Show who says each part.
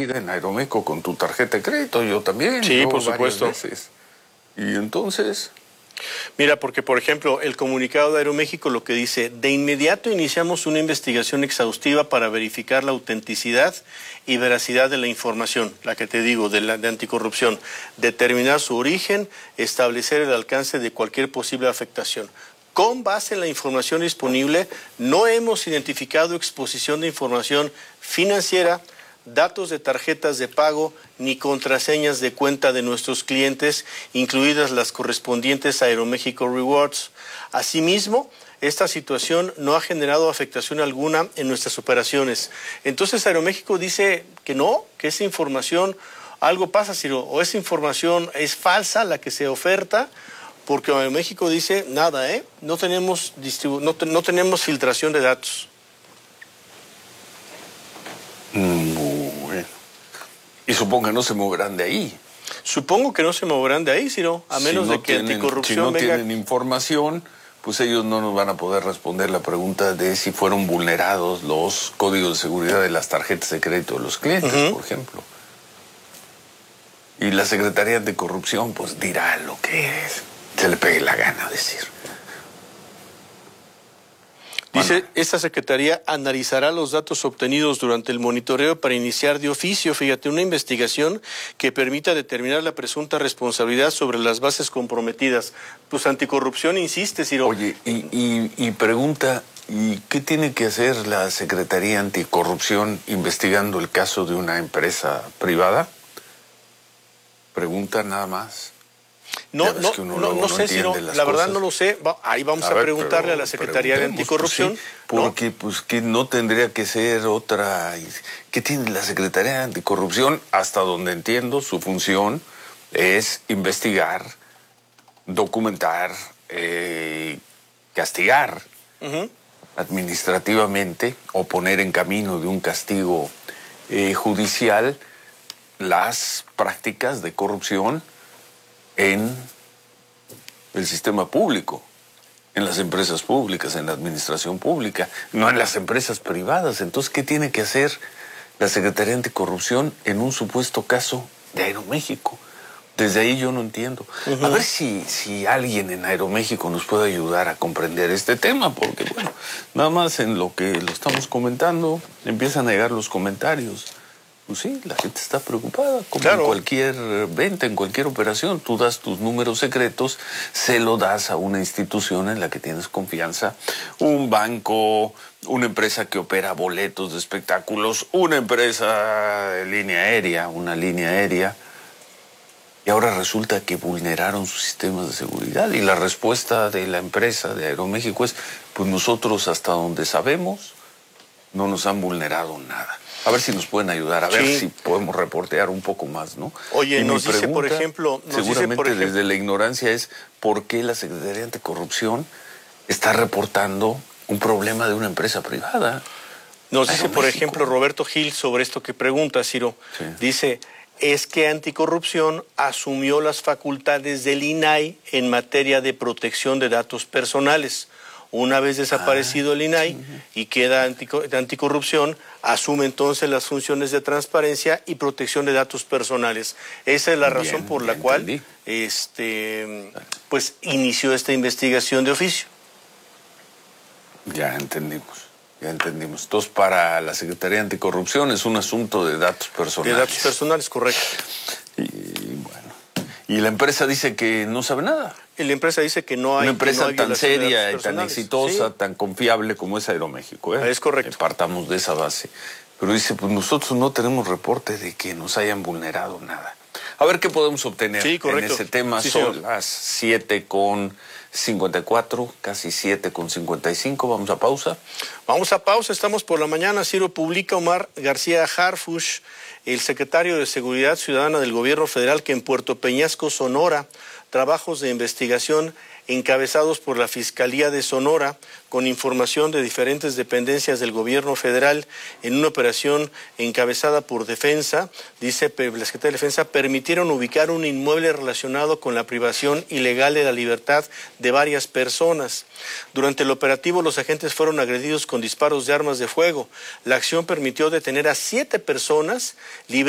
Speaker 1: vida en Aeroméxico con tu tarjeta de crédito, yo también.
Speaker 2: Sí,
Speaker 1: yo
Speaker 2: por supuesto.
Speaker 1: veces. Y entonces...
Speaker 2: Mira, porque por ejemplo, el comunicado de Aeroméxico lo que dice: de inmediato iniciamos una investigación exhaustiva para verificar la autenticidad y veracidad de la información, la que te digo, de anticorrupción, determinar su origen, establecer el alcance de cualquier posible afectación. Con base en la información disponible, no hemos identificado exposición de información financiera, datos de tarjetas de pago ni contraseñas de cuenta de nuestros clientes, incluidas las correspondientes a Aeroméxico Rewards. Asimismo, esta situación no ha generado afectación alguna en nuestras operaciones. Entonces Aeroméxico dice que no, que esa información, algo pasa, Ciro, o esa información es falsa, la que se oferta, porque Aeroméxico dice nada, no tenemos filtración de datos.
Speaker 1: Bueno. Y supongo que no se moverán de ahí.
Speaker 2: Supongo que no se moverán de ahí, Ciro, a menos de que Anticorrupción
Speaker 1: si no
Speaker 2: venga...
Speaker 1: tienen información, pues ellos no nos van a poder responder la pregunta de si fueron vulnerados los códigos de seguridad de las tarjetas de crédito de los clientes, por ejemplo. Y la Secretaría de Corrupción, pues dirá lo que se le pegue la gana decir.
Speaker 2: Dice, esta Secretaría analizará los datos obtenidos durante el monitoreo para iniciar de oficio, fíjate, una investigación que permita determinar la presunta responsabilidad sobre las bases comprometidas. Pues Anticorrupción insiste, Ciro.
Speaker 1: Oye, y pregunta, ¿y qué tiene que hacer la Secretaría Anticorrupción investigando el caso de una empresa privada? Pregunta nada más.
Speaker 2: No sé, Ciro, la verdad no lo sé. Ahí vamos a preguntarle a la Secretaría de Anticorrupción.
Speaker 1: Pues sí, porque pues que no tendría que ser otra. ¿Qué tiene la Secretaría de Anticorrupción? Hasta donde entiendo, su función es investigar, documentar, castigar administrativamente o poner en camino de un castigo judicial las prácticas de corrupción en el sistema público, en las empresas públicas, en la administración pública, no en las empresas privadas. Entonces, ¿qué tiene que hacer la Secretaría Anticorrupción en un supuesto caso de Aeroméxico? Desde ahí yo no entiendo. A ver si alguien en Aeroméxico nos puede ayudar a comprender este tema, porque bueno, nada más en lo que lo estamos comentando, empiezan a llegar los comentarios. Pues sí, la gente está preocupada, como en cualquier venta, en cualquier operación. Tú das tus números secretos, se lo das a una institución en la que tienes confianza, un banco, una empresa que opera boletos de espectáculos, una empresa de línea aérea, una línea aérea. Y ahora resulta que vulneraron sus sistemas de seguridad. Y la respuesta de la empresa de Aeroméxico es, pues nosotros hasta donde sabemos no nos han vulnerado nada. A ver si nos pueden ayudar, a ver si podemos reportear un poco más, ¿no?
Speaker 2: Oye, nos dice, por ejemplo...
Speaker 1: Seguramente desde la ignorancia es por qué la Secretaría de Anticorrupción está reportando un problema de una empresa privada.
Speaker 2: Nos dice, por ejemplo, Roberto Gil sobre esto que pregunta, Ciro. Sí. Dice, es que Anticorrupción asumió las facultades del INAI en materia de protección de datos personales. Una vez desaparecido el INAI y queda Anticorrupción, asume entonces las funciones de transparencia y protección de datos personales. Esa es la razón por la cual pues inició esta investigación de oficio.
Speaker 1: Ya entendimos. Entonces, para la Secretaría de Anticorrupción es un asunto de datos personales.
Speaker 2: De datos personales, correcto.
Speaker 1: Y la empresa dice que no sabe nada.
Speaker 2: Y la empresa dice que no hay...
Speaker 1: Una empresa tan seria y tan exitosa, tan confiable como es Aeroméxico.
Speaker 2: Es correcto.
Speaker 1: Partamos de esa base. Pero dice, pues nosotros no tenemos reporte de que nos hayan vulnerado nada. A ver qué podemos obtener en ese tema. Son las 7:54, casi 7:55. Vamos a pausa.
Speaker 2: Vamos a pausa, estamos por la mañana. Ciro, publica Omar García Harfuch, el secretario de Seguridad Ciudadana del Gobierno Federal, que en Puerto Peñasco, Sonora, trabajos de investigación encabezados por la Fiscalía de Sonora, con información de diferentes dependencias del Gobierno Federal, en una operación encabezada por Defensa, dice la Secretaría de Defensa, permitieron ubicar un inmueble relacionado con la privación ilegal de la libertad de varias personas. Durante el operativo, los agentes fueron agredidos con disparos de armas de fuego. La acción permitió detener a 7 personas,